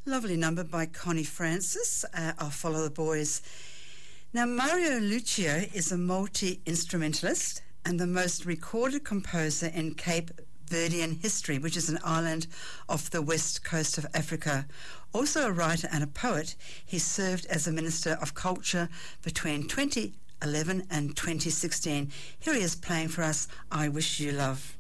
Lovely number by Connie Francis. I'll Follow the Boys. Now, Mario Lucio is a multi-instrumentalist and the most recorded composer in Cape Verdean history, which is an island off the west coast of Africa. Also a writer and a poet, he served as a Minister of Culture between 2011 and 2016. Here he is playing for us, I Wish You Love.